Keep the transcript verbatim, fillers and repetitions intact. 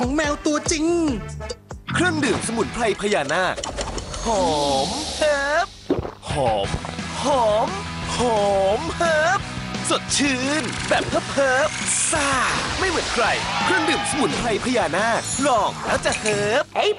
ของแมวตัวจริงเครื่องดื่มสมุนไพรพญานาคหอมเฮิบหอมหอมหอมเฮิบสดชื่นแบบเฮิบเฮิบซ่าไม่เหมือนใครเครื่องดื่มสมุนไพรพญานาคลองแล้วจะเฮิบ